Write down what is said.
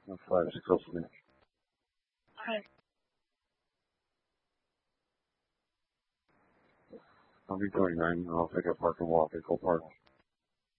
5606. Hi. I'll be 29. I'll take a park and walk at Cole Park.